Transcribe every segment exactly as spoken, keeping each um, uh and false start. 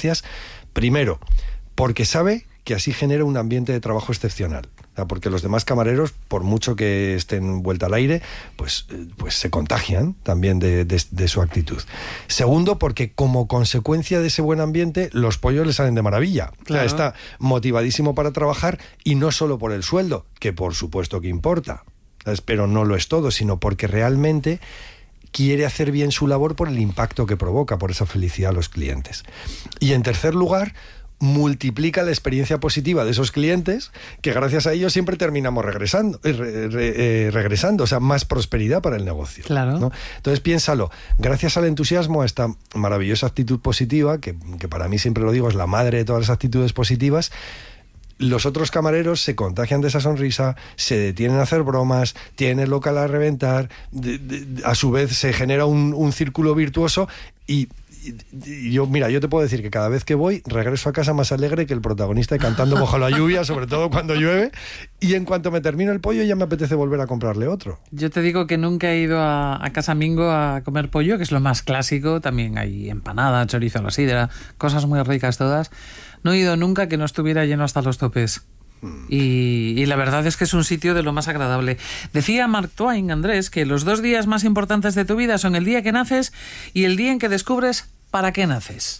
gracias. Primero, porque sabe que así genera un ambiente de trabajo excepcional. O sea, porque los demás camareros, por mucho que estén vuelta al aire, pues, pues se contagian también de, de, de su actitud. Segundo, porque como consecuencia de ese buen ambiente, los pollos le salen de maravilla. Claro. O sea, está motivadísimo para trabajar, y no solo por el sueldo, que por supuesto que importa, ¿sabes? Pero no lo es todo, sino porque realmente quiere hacer bien su labor por el impacto que provoca, por esa felicidad a los clientes. Y en tercer lugar, multiplica la experiencia positiva de esos clientes, que gracias a ellos siempre terminamos regresando, eh, re, re, eh, regresando, o sea, más prosperidad para el negocio. Claro. ¿No? Entonces piénsalo, gracias al entusiasmo, a esta maravillosa actitud positiva, que, que para mí siempre lo digo, es la madre de todas las actitudes positivas, los otros camareros se contagian de esa sonrisa, se detienen a hacer bromas, tienen el local a reventar, de, de, a su vez se genera un, un círculo virtuoso, y Y yo, mira, yo te puedo decir que cada vez que voy, regreso a casa más alegre que el protagonista cantando bajo la lluvia, sobre todo cuando llueve, y en cuanto me termino el pollo ya me apetece volver a comprarle otro. Yo te digo que nunca he ido a, a Casa Mingo a comer pollo, que es lo más clásico. También hay empanada, chorizo a la sidra, cosas muy ricas todas. No he ido nunca que no estuviera lleno hasta los topes. Y, y la verdad es que es un sitio de lo más agradable. Decía Mark Twain, Andrés, que los dos días más importantes de tu vida son el día que naces y el día en que descubres para qué naces.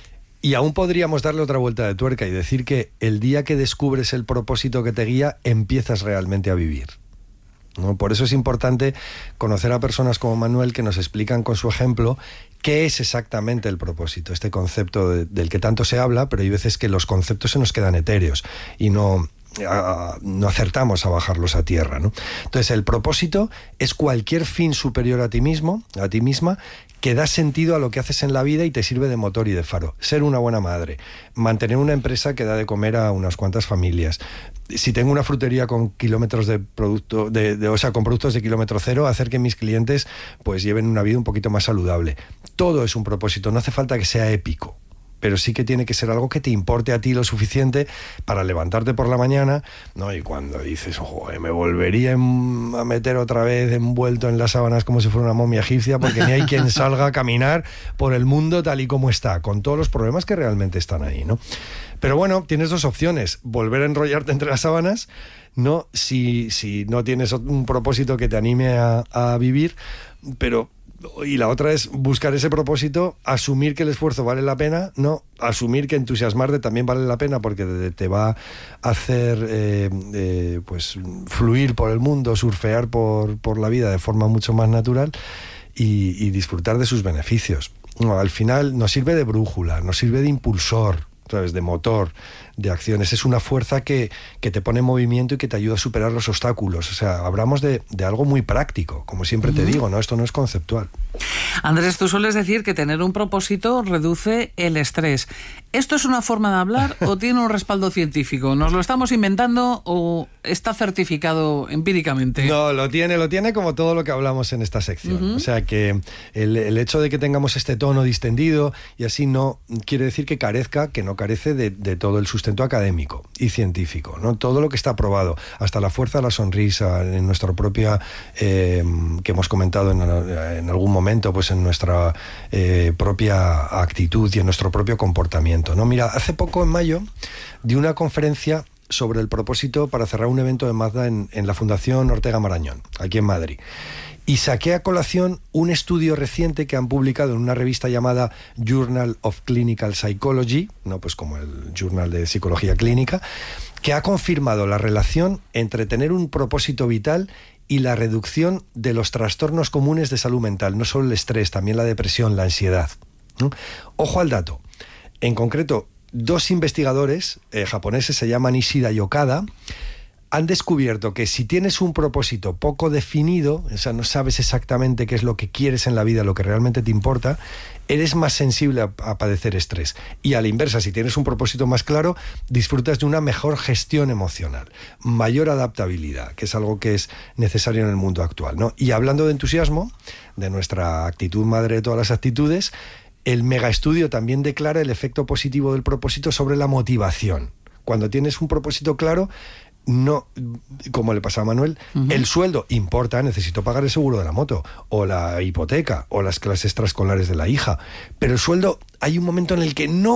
Y aún podríamos darle otra vuelta de tuerca y decir que el día que descubres el propósito que te guía, empiezas realmente a vivir, ¿no? Por eso es importante conocer a personas como Manuel, que nos explican con su ejemplo qué es exactamente el propósito, este concepto de, del que tanto se habla, pero hay veces que los conceptos se nos quedan etéreos y no, a, no acertamos a bajarlos a tierra, ¿no? Entonces, el propósito es cualquier fin superior a ti mismo, a ti misma, que da sentido a lo que haces en la vida y te sirve de motor y de faro. Ser una buena madre, mantener una empresa que da de comer a unas cuantas familias. Si tengo una frutería con kilómetros de producto, de, de, o sea, con productos de kilómetro cero, hacer que mis clientes pues lleven una vida un poquito más saludable. Todo es un propósito, no hace falta que sea épico, pero sí que tiene que ser algo que te importe a ti lo suficiente para levantarte por la mañana, ¿no? Y cuando dices, ojo, me volvería a meter otra vez envuelto en las sábanas como si fuera una momia egipcia, porque ni hay quien salga a caminar por el mundo tal y como está, con todos los problemas que realmente están ahí, ¿no? Pero bueno, tienes dos opciones: volver a enrollarte entre las sábanas, ¿no? Si, si no tienes un propósito que te anime a, a vivir, pero... Y la otra es buscar ese propósito, asumir que el esfuerzo vale la pena, no, asumir que entusiasmarte también vale la pena, porque te va a hacer eh, eh, pues fluir por el mundo, surfear por, por la vida de forma mucho más natural y, y disfrutar de sus beneficios. No, al final nos sirve de brújula, nos sirve de impulsor, ¿sabes? De motor, de acciones. Es una fuerza que, que te pone en movimiento y que te ayuda a superar los obstáculos. O sea, hablamos de, de algo muy práctico, como siempre uh-huh. te digo, ¿no? Esto no es conceptual. Andrés, tú sueles decir que tener un propósito reduce el estrés. ¿Esto es una forma de hablar o tiene un respaldo científico? ¿Nos lo estamos inventando o está certificado empíricamente? No, lo tiene, lo tiene como todo lo que hablamos en esta sección. Uh-huh. O sea, que el, el hecho de que tengamos este tono distendido y así no quiere decir que carezca, que no carece de, de todo el sustento académico y científico, ¿no? Todo lo que está probado, hasta la fuerza de la sonrisa, en nuestra propia, eh, que hemos comentado en, en algún momento, pues en nuestra eh, propia actitud y en nuestro propio comportamiento, ¿no? Mira, hace poco, en mayo, di una conferencia sobre el propósito para cerrar un evento de Mazda en, en la Fundación Ortega Marañón, aquí en Madrid. Y saqué a colación un estudio reciente que han publicado en una revista llamada Journal of Clinical Psychology, no pues como el Journal de Psicología Clínica, que ha confirmado la relación entre tener un propósito vital y la reducción de los trastornos comunes de salud mental, no solo el estrés, también la depresión, la ansiedad, ¿no? Ojo al dato. En concreto, dos investigadores eh, japoneses, se llaman Ishida y Okada, han descubierto que si tienes un propósito poco definido, o sea, no sabes exactamente qué es lo que quieres en la vida, lo que realmente te importa, eres más sensible a, a padecer estrés. Y a la inversa, si tienes un propósito más claro, disfrutas de una mejor gestión emocional, mayor adaptabilidad, que es algo que es necesario en el mundo actual, ¿no? Y hablando de entusiasmo, de nuestra actitud madre de todas las actitudes, el megaestudio también declara el efecto positivo del propósito sobre la motivación. Cuando tienes un propósito claro, no, como le pasa a Manuel, uh-huh. el sueldo importa, necesito pagar el seguro de la moto, o la hipoteca, o las clases extraescolares de la hija, pero el sueldo, hay un momento en el que no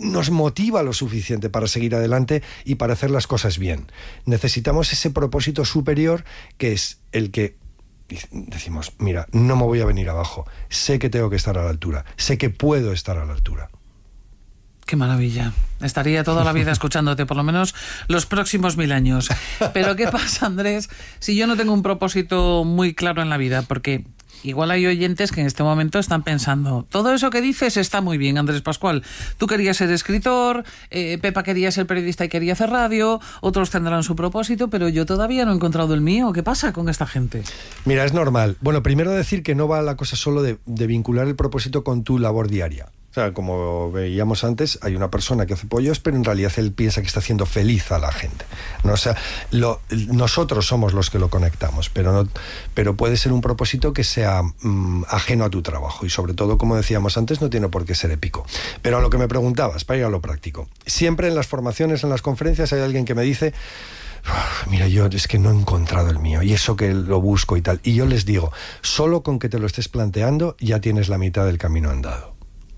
nos motiva lo suficiente para seguir adelante y para hacer las cosas bien. Necesitamos ese propósito superior que es el que decimos, mira, no me voy a venir abajo, sé que tengo que estar a la altura, sé que puedo estar a la altura. Qué maravilla. Estaría toda la vida escuchándote, por lo menos los próximos mil años. Pero ¿qué pasa, Andrés, si yo no tengo un propósito muy claro en la vida? Porque igual hay oyentes que en este momento están pensando, todo eso que dices está muy bien, Andrés Pascual. Tú querías ser escritor, eh, Pepa quería ser periodista y quería hacer radio, otros tendrán su propósito, pero yo todavía no he encontrado el mío. ¿Qué pasa con esta gente? Mira, es normal. Bueno, primero decir que no va la cosa solo de, de vincular el propósito con tu labor diaria. O sea, como veíamos antes, hay una persona que hace pollos, pero en realidad él piensa que está haciendo feliz a la gente, ¿no? O sea, lo, nosotros somos los que lo conectamos, pero, no, pero puede ser un propósito que sea mmm, ajeno a tu trabajo y sobre todo, como decíamos antes, no tiene por qué ser épico. Pero a lo que me preguntabas, para ir a lo práctico, siempre en las formaciones, en las conferencias, hay alguien que me dice, mira, yo es que no he encontrado el mío y eso que lo busco y tal. Y yo les digo, solo con que te lo estés planteando ya tienes la mitad del camino andado.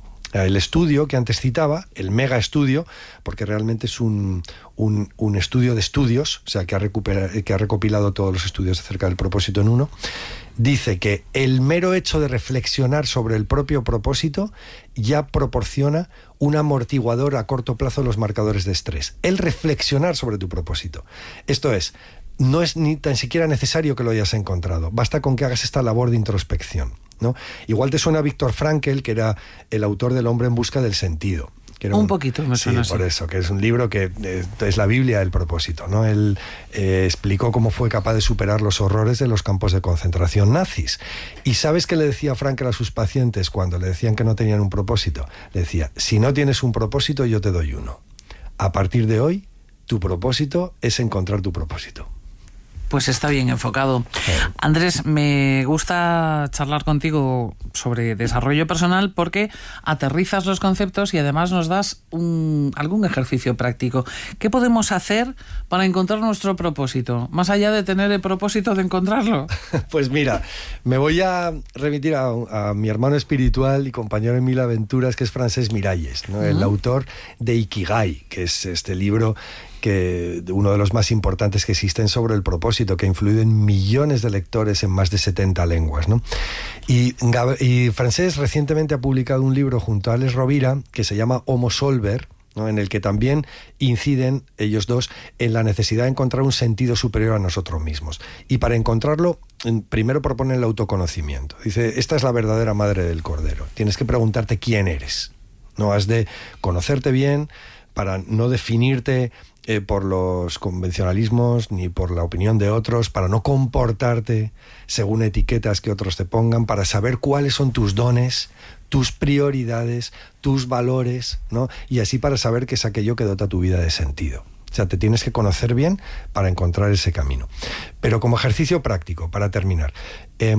El estudio que antes citaba, el mega estudio, porque realmente es un, un, un estudio de estudios, o sea, que ha, que ha recopilado todos los estudios acerca del propósito en uno, dice que el mero hecho de reflexionar sobre el propio propósito ya proporciona un amortiguador a corto plazo de los marcadores de estrés. El reflexionar sobre tu propósito. Esto es, no es ni tan siquiera necesario que lo hayas encontrado, basta con que hagas esta labor de introspección, ¿no? Igual te suena Viktor Frankl, que era el autor del Hombre en busca del sentido. Que era un, un poquito me suena. Sí, por eso, que es un libro que eh, es la Biblia del propósito, ¿no? Él eh, explicó cómo fue capaz de superar los horrores de los campos de concentración nazis. ¿Y sabes qué le decía Frankl a sus pacientes cuando le decían que no tenían un propósito? Le decía, si no tienes un propósito, yo te doy uno. A partir de hoy, tu propósito es encontrar tu propósito. Pues está bien enfocado. Andrés, me gusta charlar contigo sobre desarrollo personal porque aterrizas los conceptos y además nos das un, algún ejercicio práctico. ¿Qué podemos hacer para encontrar nuestro propósito? Más allá de tener el propósito de encontrarlo. Pues mira, me voy a remitir a, a mi hermano espiritual y compañero en mil aventuras, que es Francesc Miralles, ¿no? Uh-huh. El autor de Ikigai, que es este libro que uno de los más importantes que existen sobre el propósito, que ha influido en millones de lectores en más de setenta lenguas, ¿no? Y, y Francesc recientemente ha publicado un libro junto a Alex Rovira que se llama Homo Solver, ¿no? En el que también inciden ellos dos en la necesidad de encontrar un sentido superior a nosotros mismos. Y para encontrarlo, primero proponen el autoconocimiento. Dice, esta es la verdadera madre del cordero. Tienes que preguntarte quién eres, ¿no? Has de conocerte bien para no definirte Eh, por los convencionalismos ni por la opinión de otros, para no comportarte según etiquetas que otros te pongan, para saber cuáles son tus dones, tus prioridades, tus valores, ¿no? Y así para saber qué es aquello que dota tu vida de sentido. O sea, te tienes que conocer bien para encontrar ese camino. Pero como ejercicio práctico, para terminar, eh,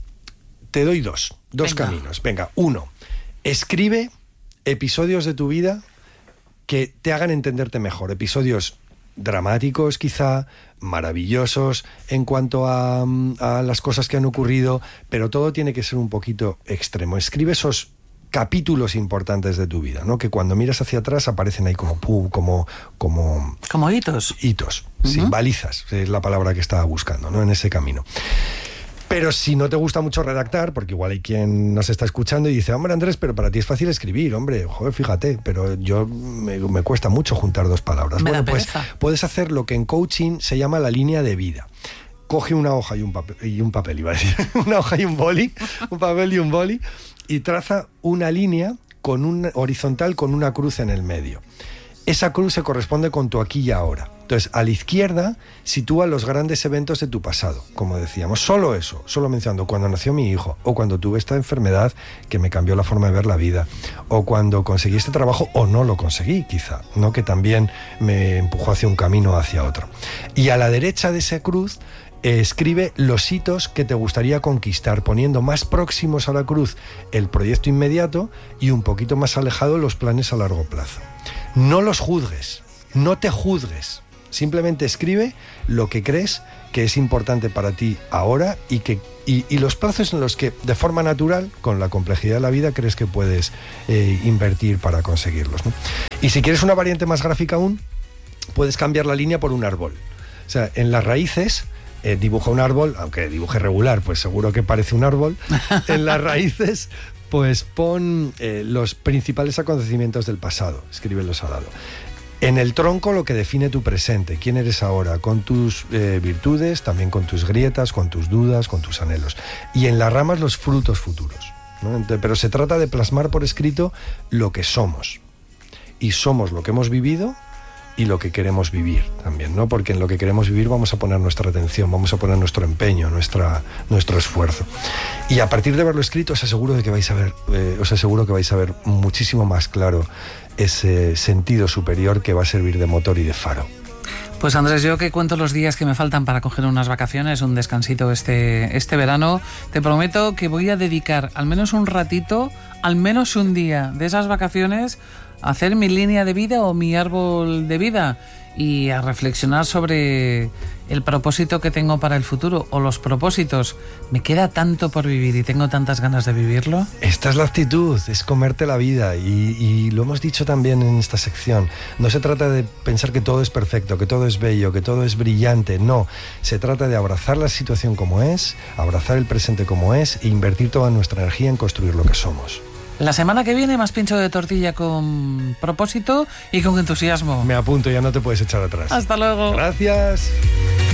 te doy dos, dos Venga. caminos. Venga, uno, escribe episodios de tu vida que te hagan entenderte mejor, episodios dramáticos quizá, maravillosos en cuanto a, a las cosas que han ocurrido, pero todo tiene que ser un poquito extremo. Escribe esos capítulos importantes de tu vida, ¿no? Que cuando miras hacia atrás aparecen ahí como pum, como como como hitos. Hitos, uh-huh. Sí, balizas, es la palabra que estaba buscando, ¿no? En ese camino. Pero si no te gusta mucho redactar, porque igual hay quien nos está escuchando y dice, hombre, Andrés, pero para ti es fácil escribir, hombre, joder, fíjate, pero yo me, me cuesta mucho juntar dos palabras. Me bueno, da pues pereza. Puedes hacer lo que en coaching se llama la línea de vida. Coge una hoja y un papel, y un papel iba a decir, una hoja y un boli, un papel y un boli, y traza una línea con un horizontal con una cruz en el medio. Esa cruz se corresponde con tu aquí y ahora. Entonces, a la izquierda sitúa los grandes eventos de tu pasado, como decíamos. Solo eso, solo mencionando cuando nació mi hijo, o cuando tuve esta enfermedad que me cambió la forma de ver la vida, o cuando conseguí este trabajo, o no lo conseguí, quizá, ¿no? Que también me empujó hacia un camino o hacia otro. Y a la derecha de esa cruz, eh, escribe los hitos que te gustaría conquistar, poniendo más próximos a la cruz el proyecto inmediato y un poquito más alejado los planes a largo plazo. No los juzgues, no te juzgues. Simplemente escribe lo que crees que es importante para ti ahora y, que, y, y los plazos en los que de forma natural, con la complejidad de la vida, crees que puedes eh, invertir para conseguirlos, ¿no? Y si quieres una variante más gráfica aún, puedes cambiar la línea por un árbol. O sea, en las raíces eh, dibuja un árbol, aunque dibuje regular, pues seguro que parece un árbol. En las raíces, pues pon eh, los principales acontecimientos del pasado, escríbelos al lado. En el tronco, lo que define tu presente, quién eres ahora, con tus eh, virtudes, también con tus grietas, con tus dudas, con tus anhelos. Y en las ramas, los frutos futuros, ¿no? Entonces, pero se trata de plasmar por escrito lo que somos. Y somos lo que hemos vivido y lo que queremos vivir también, ¿no? Porque en lo que queremos vivir vamos a poner nuestra atención, vamos a poner nuestro empeño, nuestra, nuestro esfuerzo. Y a partir de verlo escrito, os aseguro de que vais a ver, eh, os aseguro que vais a ver muchísimo más claro ese sentido superior que va a servir de motor y de faro. Pues Andrés, yo que cuento los días que me faltan para coger unas vacaciones, un descansito este, este verano, te prometo que voy a dedicar al menos un ratito, al menos un día de esas vacaciones a hacer mi línea de vida o mi árbol de vida y a reflexionar sobre el propósito que tengo para el futuro o los propósitos. Me queda tanto por vivir y tengo tantas ganas de vivirlo. Esta es la actitud, es comerte la vida y, y lo hemos dicho también en esta sección. No se trata de pensar que todo es perfecto, que todo es bello, que todo es brillante, no. Se trata de abrazar la situación como es, abrazar el presente como es e invertir toda nuestra energía en construir lo que somos. La semana que viene más pincho de tortilla con propósito y con entusiasmo. Me apunto, ya no te puedes echar atrás. Hasta luego. Gracias.